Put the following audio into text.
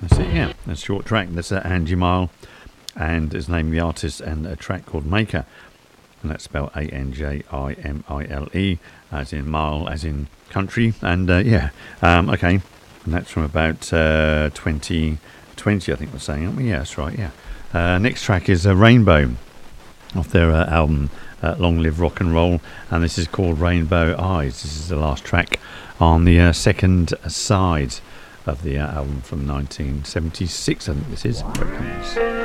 That's it, yeah. That's a short track. That's Angie Mile, and his name of the artist, and a track called Maker. And that's spelled Anjimile, as in mile, as in country. And okay. And that's from about 2020, I think we're saying, aren't we? Yeah, that's right, yeah. Next track is Rainbow, off their album Long Live Rock and Roll, and this is called Rainbow Eyes. This is the last track on the second side of the album from 1976, I think this is.